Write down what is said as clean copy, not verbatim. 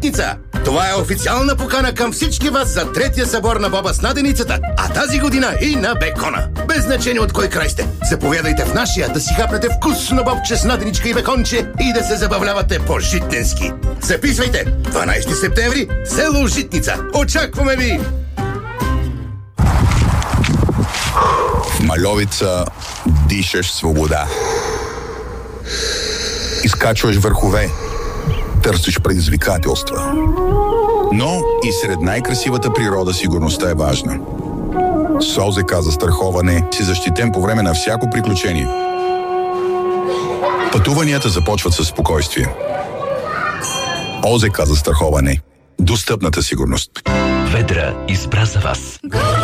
Житница. Това е официална покана към всички вас за третия събор на боба с наденицата, а тази година и на бекона. Без значение от кой край сте. Заповядайте в нашия да си хапнете вкусно бобче с наденичка и беконче и да се забавлявате по-житненски. Записвайте! 12 септември, село Житница. Очакваме ви! В Мальовица дишаш свобода. Изкачваш върхове. Търсиш предизвикателства. Но и сред най-красивата природа сигурността е важна. С ОЗК застраховане си защитен по време на всяко приключение. Пътуванията започват със спокойствие. ОЗК застраховане. Достъпната сигурност. Ведра избра за вас.